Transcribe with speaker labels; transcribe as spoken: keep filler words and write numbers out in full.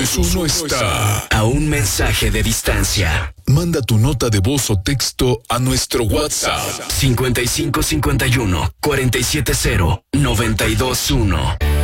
Speaker 1: Uno está
Speaker 2: a un mensaje de distancia.
Speaker 1: Manda tu nota de voz o texto a nuestro WhatsApp
Speaker 2: cincuenta y cinco cincuenta y uno cuarenta y siete cero noventa y dos uno.